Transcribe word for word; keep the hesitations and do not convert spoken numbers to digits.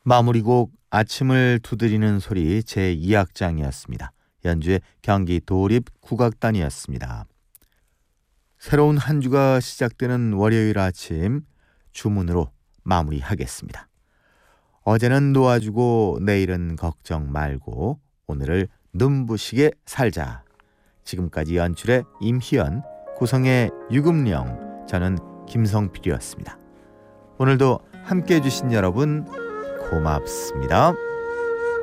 마무리곡 아침을 두드리는 소리 제이 악장이었습니다. 연주의 경기 도립국악단이었습니다. 새로운 한 주가 시작되는 월요일 아침 주문으로 마무리하겠습니다. 어제는 놓아주고 내일은 걱정 말고 오늘을 눈부시게 살자. 지금까지 연출의 임희연, 구성의 유금령, 저는 김성필이었습니다. 오늘도 함께해 주신 여러분 고맙습니다.